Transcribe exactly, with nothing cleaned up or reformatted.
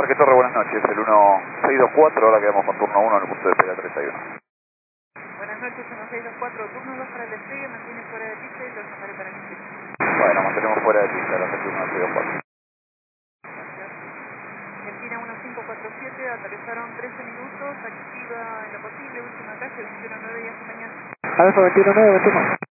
Parque Torre, buenas noches, el uno seis dos cuatro, ahora quedamos con turno uno en el punto de pega treinta y uno. Buenas noches, uno seis dos cuatro, turno dos para el despegue, mantiene fuera de pista y lo llamaré para el despegue. Bueno, mantenemos fuera de pista, la gente uno seis dos cuatro. Argentina uno cinco cuatro siete, aterrizaron trece minutos, activa en lo posible, última calle, veintiuno nueve y hasta mañana. Alfa veintiuno nueve, veintiuno.